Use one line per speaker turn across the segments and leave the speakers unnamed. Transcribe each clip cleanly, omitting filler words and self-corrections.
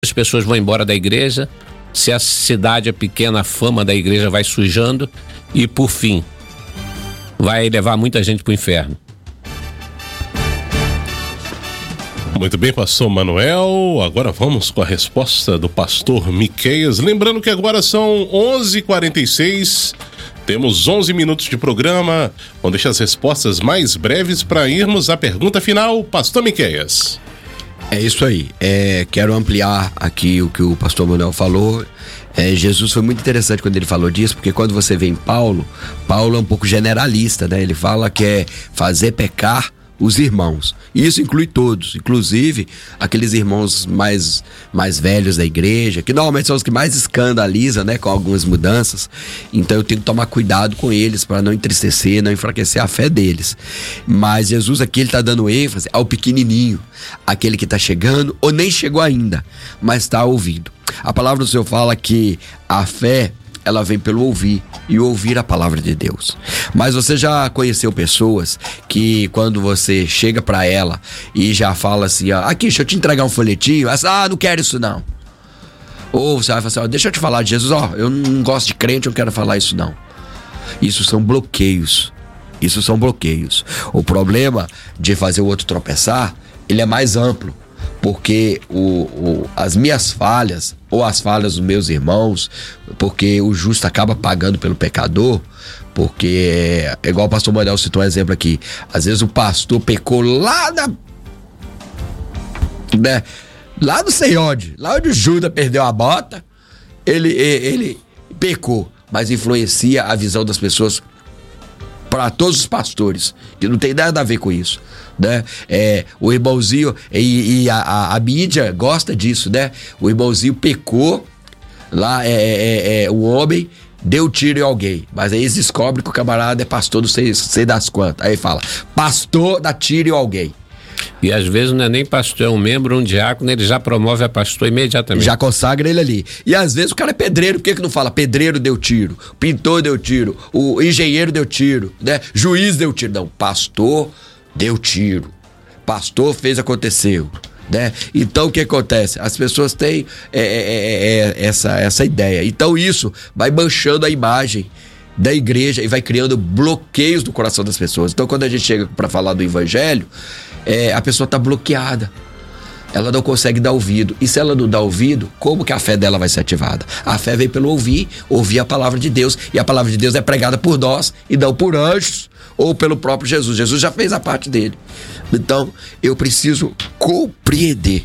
as pessoas vão embora da igreja, se a cidade é pequena, a fama da igreja vai sujando e, por fim, vai levar muita gente para o inferno.
Muito bem, pastor Manuel. Agora vamos com a resposta do pastor Miqueias. Lembrando que agora são 11h46, temos 11 minutos de programa. Vamos deixar as respostas mais breves para irmos à pergunta final. Pastor Miqueias.
É isso aí. Quero ampliar aqui o que o pastor Manuel falou. Jesus foi muito interessante quando ele falou disso, porque quando você vê em Paulo é um pouco generalista, né? Ele fala que é fazer pecar os irmãos. E isso inclui todos, inclusive aqueles irmãos mais velhos da igreja, que normalmente são os que mais escandalizam, né, com algumas mudanças. Então eu tenho que tomar cuidado com eles para não entristecer, não enfraquecer a fé deles. Mas Jesus aqui, ele está dando ênfase ao pequenininho, aquele que está chegando ou nem chegou ainda, mas está ouvindo. A palavra do Senhor fala que a fé, ela vem pelo ouvir, e ouvir a palavra de Deus. Mas você já conheceu pessoas que quando você chega pra ela e já fala assim, aqui, deixa eu te entregar um folhetinho, ela, não quero isso não. Ou você vai falar assim, deixa eu te falar de Jesus, eu não gosto de crente, eu não quero falar isso não. Isso são bloqueios. O problema de fazer o outro tropeçar, ele é mais amplo. Porque as minhas falhas, ou as falhas dos meus irmãos, porque o justo acaba pagando pelo pecador, porque é igual o pastor Manuel citou um exemplo aqui, às vezes o pastor pecou lá não sei onde, lá onde o Judas perdeu a bota, ele pecou, mas influencia a visão das pessoas para todos os pastores, que não tem nada a ver com isso, né? O irmãozinho e a mídia gosta disso, né? O irmãozinho pecou lá, o homem deu tiro em alguém, mas aí eles descobrem que o camarada é pastor, não sei das quantas, aí fala, pastor dá tiro em alguém.
E às vezes não é nem pastor, é um membro, um diácono, ele já promove a pastor imediatamente.
Já consagra ele ali. E às vezes o cara é pedreiro, por que não fala? Pedreiro deu tiro, pintor deu tiro, o engenheiro deu tiro, né? Juiz deu tiro. Não, pastor deu tiro. Pastor fez, aconteceu, né? Então o que acontece? As pessoas têm essa ideia. Então isso vai manchando a imagem da igreja e vai criando bloqueios no coração das pessoas. Então quando a gente chega para falar do evangelho, a pessoa está bloqueada, ela não consegue dar ouvido, e se ela não dá ouvido, como que a fé dela vai ser ativada? A fé vem pelo ouvir a palavra de Deus, e a palavra de Deus é pregada por nós e não por anjos ou pelo próprio Jesus. Jesus já fez a parte dele. Então eu preciso compreender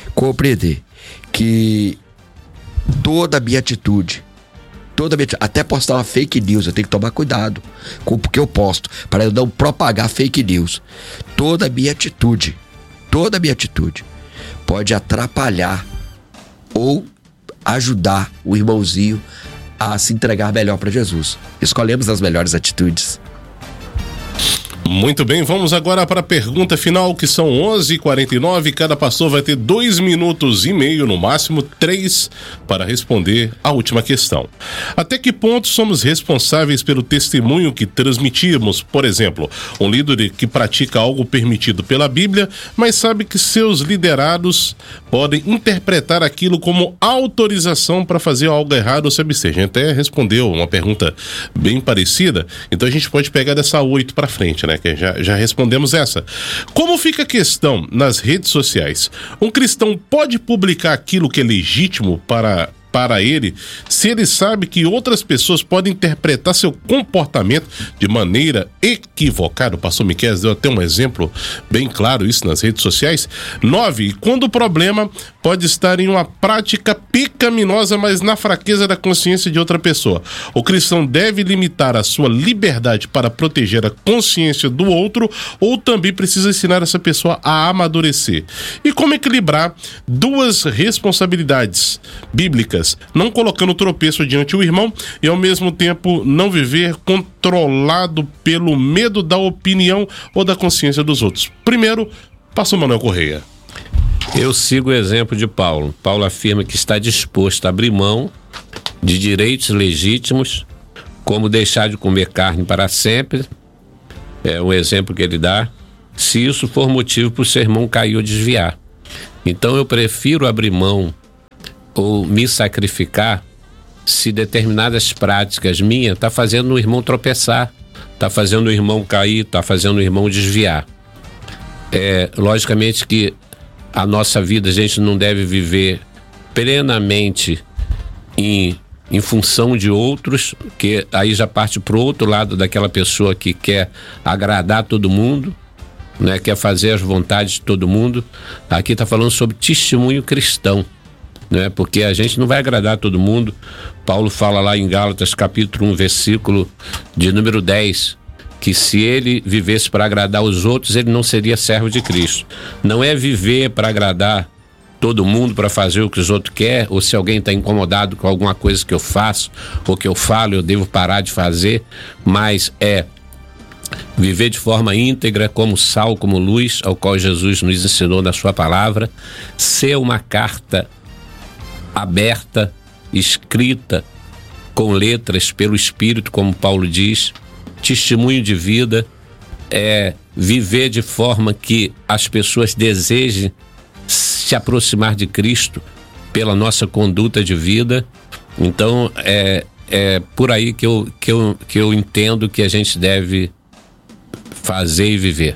que toda a minha atitude, até postar uma fake news, eu tenho que tomar cuidado com o que eu posto, para eu não propagar fake news. Toda a minha atitude pode atrapalhar ou ajudar o irmãozinho a se entregar melhor para Jesus. Escolhemos as melhores atitudes.
Muito bem, vamos agora para a pergunta final, que são 11h49. Cada pastor vai ter 2 minutos e meio, no máximo 3, para responder a última questão. Até que ponto somos responsáveis pelo testemunho que transmitimos? Por exemplo, um líder que pratica algo permitido pela Bíblia, mas sabe que seus liderados podem interpretar aquilo como autorização para fazer algo errado ou se abster. A gente até respondeu uma pergunta bem parecida, então a gente pode pegar dessa 8 para frente, né? Que já respondemos essa. Como fica a questão nas redes sociais? Um cristão pode publicar aquilo que é legítimo para ele, se ele sabe que outras pessoas podem interpretar seu comportamento de maneira equivocada? O pastor Miqueias deu até um exemplo bem claro isso nas redes sociais. 9, quando o problema pode estar em uma prática pecaminosa, mas na fraqueza da consciência de outra pessoa. O cristão deve limitar a sua liberdade para proteger a consciência do outro, ou também precisa ensinar essa pessoa a amadurecer? E como equilibrar duas responsabilidades bíblicas, não colocando tropeço diante do irmão e ao mesmo tempo não viver controlado pelo medo da opinião ou da consciência dos outros? Primeiro, pastor Manuel Correia.
Eu sigo o exemplo de Paulo. Paulo afirma que está disposto a abrir mão de direitos legítimos, como deixar de comer carne para sempre. É um exemplo que ele dá, se isso for motivo para o seu irmão cair ou desviar. Então eu prefiro abrir mão ou me sacrificar se determinadas práticas minhas tá fazendo o irmão tropeçar, tá fazendo o irmão cair, tá fazendo o irmão desviar. Logicamente que a nossa vida a gente não deve viver plenamente em função de outros, que aí já parte pro outro lado daquela pessoa que quer agradar todo mundo, né? Quer fazer as vontades de todo mundo. Aqui está falando sobre testemunho cristão, né? Porque a gente não vai agradar todo mundo. Paulo fala lá em Gálatas capítulo 1, versículo de número 10, que se ele vivesse para agradar os outros, ele não seria servo de Cristo. Não é viver para agradar todo mundo, para fazer o que os outros querem, ou se alguém está incomodado com alguma coisa que eu faço ou que eu falo, eu devo parar de fazer, mas é viver de forma íntegra, como sal, como luz, ao qual Jesus nos ensinou na sua palavra, ser uma carta aberta, escrita com letras pelo Espírito, como Paulo diz, testemunho de vida, viver de forma que as pessoas desejem se aproximar de Cristo pela nossa conduta de vida. Então é por aí que eu entendo que a gente deve fazer e viver.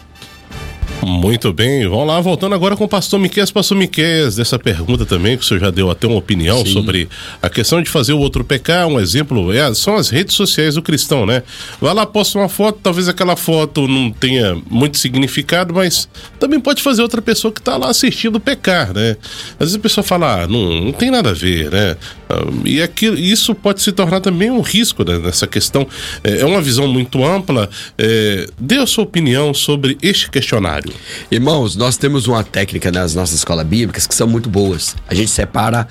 Muito bem, vamos lá, voltando agora com o pastor Miqueias. Pastor Miqueias, dessa pergunta também, que o senhor já deu até uma opinião. Sim. Sobre a questão de fazer o outro pecar. Um exemplo são as redes sociais do cristão, né? Vai lá, posta uma foto, talvez aquela foto não tenha muito significado, mas também pode fazer outra pessoa que está lá assistindo pecar, né? Às vezes a pessoa fala, não tem nada a ver, né? E isso pode se tornar também um risco, né, nessa questão. É uma visão muito ampla. Dê a sua opinião sobre este questionário.
Irmãos, nós temos uma técnica nas nossas escolas bíblicas que são muito boas. A gente separa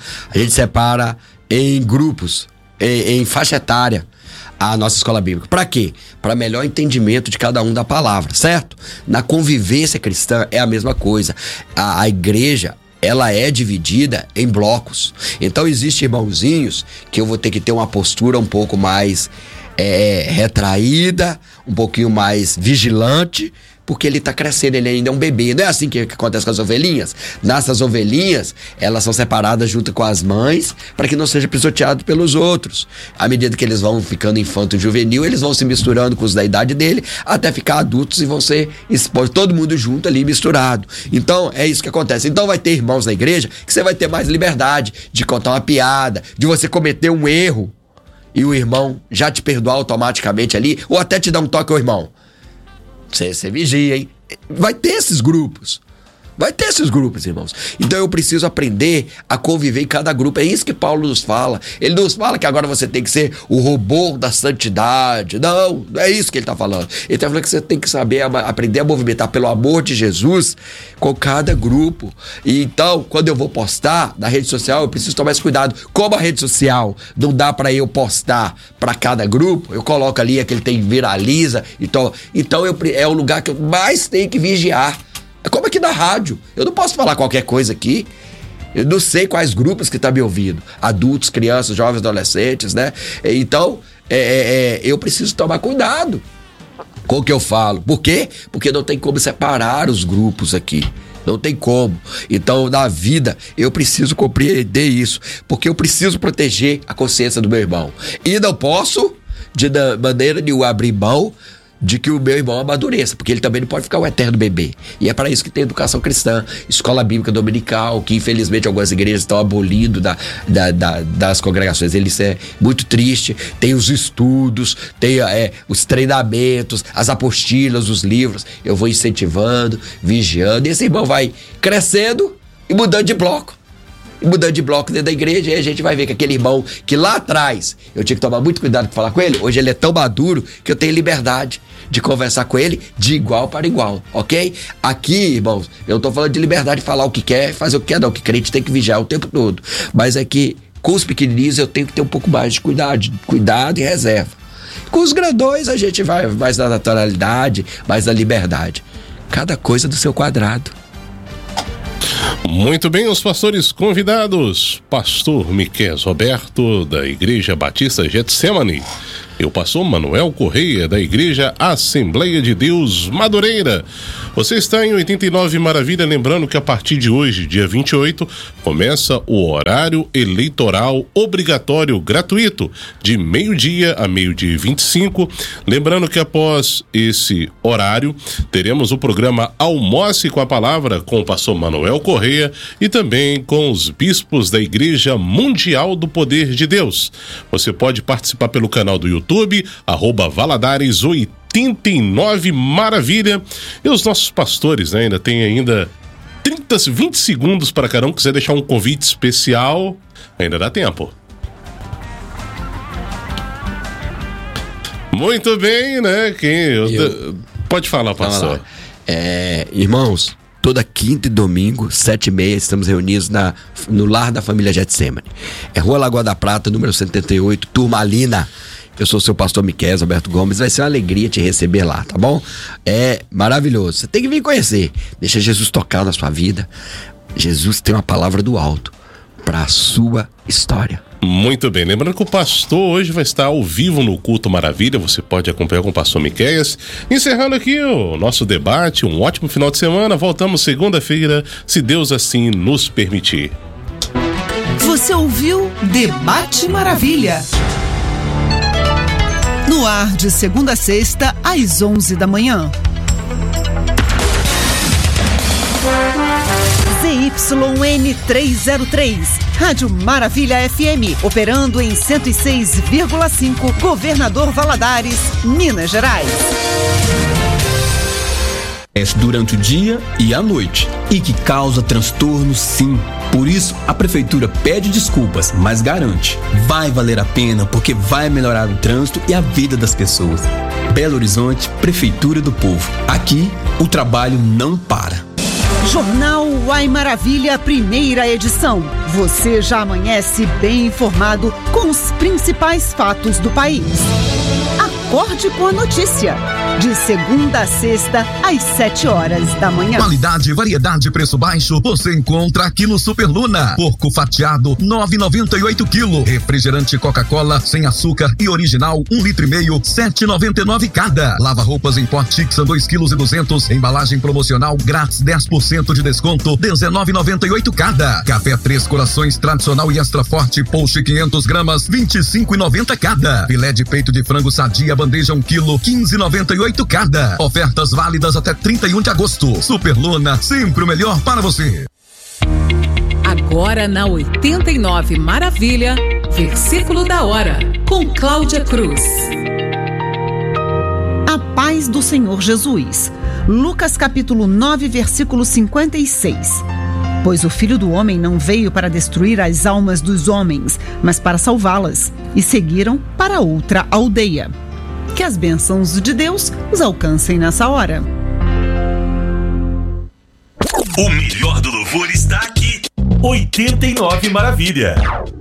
em grupos, em faixa etária, a nossa escola bíblica. Para quê? Para melhor entendimento de cada um da palavra, certo? Na convivência cristã é a mesma coisa. A igreja, ela é dividida em blocos. Então existem irmãozinhos que eu vou ter que ter uma postura um pouco mais retraída, um pouquinho mais vigilante, porque ele está crescendo, ele ainda é um bebê. Não é assim que acontece com as ovelhinhas? Nessas ovelhinhas, elas são separadas junto com as mães, para que não seja pisoteado pelos outros. À medida que eles vão ficando infanto e juvenil, eles vão se misturando com os da idade dele, até ficar adultos e vão ser expostos, todo mundo junto ali, misturado. Então, é isso que acontece. Então, vai ter irmãos na igreja que você vai ter mais liberdade de contar uma piada, de você cometer um erro, e o irmão já te perdoar automaticamente ali, ou até te dar um toque ao irmão. Você vigia, hein? Vai ter esses grupos. Vai ter esses grupos, irmãos. Então eu preciso aprender a conviver em cada grupo. É isso que Paulo nos fala. Ele nos fala que agora você tem que ser o robô da santidade. Não é isso que ele está falando. Ele está falando que você tem que saber aprender a movimentar pelo amor de Jesus com cada grupo. E então, quando eu vou postar na rede social, eu preciso tomar esse cuidado. Como a rede social não dá para eu postar para cada grupo, eu coloco ali aquele tem viraliza. Então é o lugar que eu mais tenho que vigiar. É como aqui na rádio. Eu não posso falar qualquer coisa aqui. Eu não sei quais grupos que estão me ouvindo. Adultos, crianças, jovens, adolescentes, né? Então, eu preciso tomar cuidado com o que eu falo. Por quê? Porque não tem como separar os grupos aqui. Não tem como. Então, na vida, eu preciso compreender isso. Porque eu preciso proteger a consciência do meu irmão. E não posso, de maneira nenhuma, abrir mão de que o meu irmão amadureça, porque ele também não pode ficar um eterno bebê. E é para isso que tem educação cristã, escola bíblica dominical, que infelizmente algumas igrejas estão abolindo das congregações. Isso é muito triste. Tem os estudos, tem os treinamentos, as apostilas, os livros. Eu vou incentivando, vigiando, e esse irmão vai crescendo e mudando de bloco. Mudando de bloco dentro da igreja, e a gente vai ver que aquele irmão que lá atrás eu tinha que tomar muito cuidado para falar com ele, hoje ele é tão maduro que eu tenho liberdade de conversar com ele de igual para igual, ok? Aqui, irmãos, eu não tô falando de liberdade de falar o que quer, fazer o que quer, não, que crente tem que vigiar o tempo todo, mas é que com os pequenininhos eu tenho que ter um pouco mais de cuidado e reserva. Com os grandões a gente vai mais na naturalidade, mais na liberdade, cada coisa do seu quadrado.
Muito bem, os pastores convidados, pastor Miqueias Roberto, da Igreja Batista Getsemane, e o pastor Manuel Correia, da Igreja Assembleia de Deus Madureira. Você está em 89 Maravilha, lembrando que a partir de hoje, dia 28, começa o horário eleitoral obrigatório gratuito, de meio-dia a meio-dia e 25. Lembrando que após esse horário, teremos o programa Almoce com a Palavra, com o pastor Manuel Correia e também com os bispos da Igreja Mundial do Poder de Deus. Você pode participar pelo canal do YouTube, @Valadares89 Maravilha. E os nossos pastores, né, ainda tem 20 segundos para cada um. Quiser deixar um convite especial, ainda dá tempo. Muito bem, né? Pode falar, pastor.
Irmãos, toda quinta e domingo, 7h30, estamos reunidos no lar da família Getsemane. É Rua Lagoa da Prata, número 78, Turmalina. Eu sou o seu pastor Miquel Alberto Gomes. Vai ser uma alegria te receber lá, tá bom? É maravilhoso. Você tem que vir conhecer. Deixa Jesus tocar na sua vida. Jesus tem uma palavra do alto para a sua história.
Muito bem, lembrando que o pastor hoje vai estar ao vivo no Culto Maravilha, você pode acompanhar com o pastor Miqueias. Encerrando aqui o nosso debate, um ótimo final de semana, voltamos segunda-feira, se Deus assim nos permitir.
Você ouviu Debate Maravilha. No ar de segunda a sexta, às 11 da manhã. ZYN 303, Rádio Maravilha FM, operando em 106,5, Governador Valadares, Minas Gerais.
Durante o dia e a noite, e que causa transtorno, sim. Por isso, a Prefeitura pede desculpas, mas garante, vai valer a pena porque vai melhorar o trânsito e a vida das pessoas. Belo Horizonte, Prefeitura do Povo. Aqui, o trabalho não para.
Jornal Uai Maravilha, primeira edição. Você já amanhece bem informado com os principais fatos do país. Acorde com a notícia. De segunda a sexta, às 7h da manhã.
Qualidade, variedade, preço baixo, você encontra aqui no Super Luna. Porco fatiado, 9,98 kg. Refrigerante Coca-Cola, sem açúcar e original, 1,5 litro, 7,99 cada. Lava roupas em pote Tixan, 2,2 kg. Embalagem promocional, grátis, 10% de desconto, 19,98 cada. Café Três Corações, tradicional e extra forte, Post 500 gramas, 25,90 cada. Filé de peito de frango sadia, bandeja 1 kg, 15,98 cada. Ofertas válidas até 31 de agosto. Super Luna, sempre o melhor para você.
Agora na 89 Maravilha, versículo da hora, com Cláudia Cruz.
A paz do Senhor Jesus. Lucas capítulo 9, versículo 56. Pois o Filho do Homem não veio para destruir as almas dos homens, mas para salvá-las. E seguiram para outra aldeia. Que as bênçãos de Deus os alcancem nessa hora.
O melhor do louvor está aqui. 89 Maravilha.